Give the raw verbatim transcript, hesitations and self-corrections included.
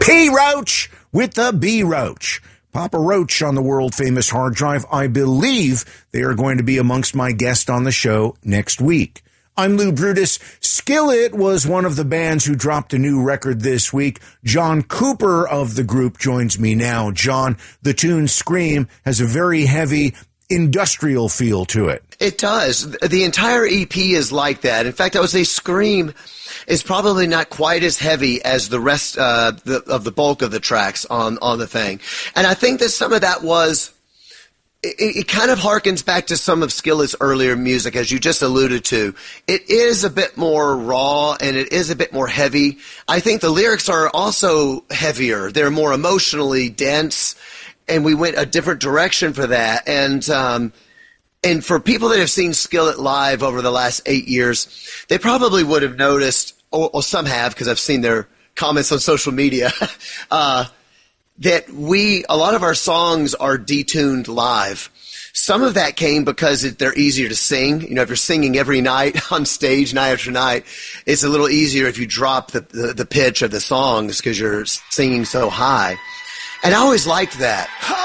P. Roach with the B. Roach. Papa Roach on the world-famous hard drive. I believe they are going to be amongst my guests on the show next week. I'm Lou Brutus. Skillet was one of the bands who dropped a new record this week. John Cooper of the group joins me now. John, the tune Scream has a very heavy industrial feel to it. It does. The entire E P is like that. In fact, I would say Scream is probably not quite as heavy as the rest uh, the, of the bulk of the tracks on, on the thing. And I think that some of that was, it, it kind of harkens back to some of Skillet's earlier music, as you just alluded to. It is a bit more raw and it is a bit more heavy. I think the lyrics are also heavier. They're more emotionally dense, and we went a different direction for that. And, um, And for people that have seen Skillet live over the last eight years, they probably would have noticed, or, or some have, because I've seen their comments on social media, uh, that we, a lot of our songs are detuned live. Some of that came because it, they're easier to sing. You know, if you're singing every night on stage, night after night, it's a little easier if you drop the, the, the pitch of the songs because you're singing so high. And I always liked that.